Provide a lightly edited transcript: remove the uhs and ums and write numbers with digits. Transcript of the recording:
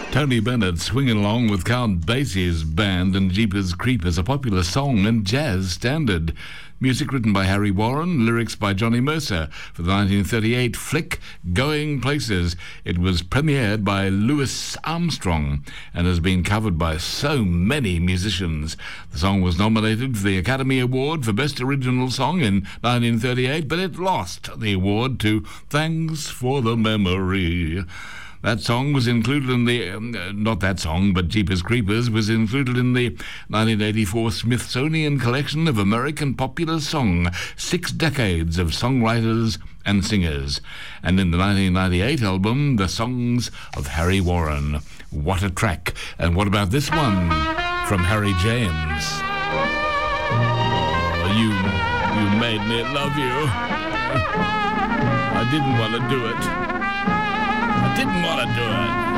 Tony Bennett swinging along with Count Basie's band and Jeepers Creepers, a popular song and jazz standard. Music written by Harry Warren, lyrics by Johnny Mercer for the 1938 flick Going Places. It was premiered by Louis Armstrong and has been covered by so many musicians. The song was nominated for the Academy Award for Best Original Song in 1938, but it lost the award to Thanks for the Memory. That song was included in the, not that song, but Jeepers Creepers was included in the 1984 Smithsonian Collection of American Popular Song, 6 Decades of Songwriters and Singers. And in the 1998 album, The Songs of Harry Warren. What a track. And what about this one from Harry James? Oh, you made me love you. I didn't want to do it. I didn't want to do it.